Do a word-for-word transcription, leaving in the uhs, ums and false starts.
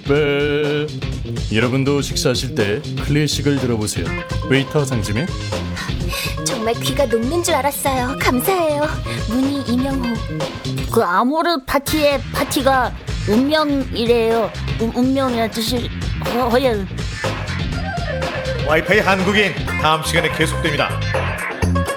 왜? 여러분도 식사하실 때 클래식을 들어보세요. 웨이터 상지민. 정말 귀가 녹는 줄 알았어요. 감사해요. 문희 이명호. 그 아모르 파티의 파티가 운명이래요. 운, 운명이라는 뜻이 허, 허연. 와이파이 한국인 다음 시간에 계속됩니다.